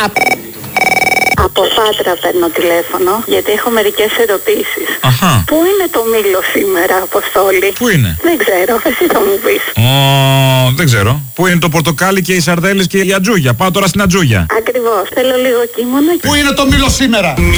Από Πάτρα παίρνω τηλέφωνο, γιατί έχω μερικές ερωτήσεις. Αχα. Πού είναι το μήλο σήμερα, Αποστόλη? Πού είναι? Δεν ξέρω, εσύ θα μου πεις. Δεν ξέρω. Πού είναι το πορτοκάλι και οι σαρδέλες και η ατζούγια? Πάω τώρα στην ατζούγια. Ακριβώς, θέλω λίγο κείμενο. Πού είναι το μήλο σήμερα?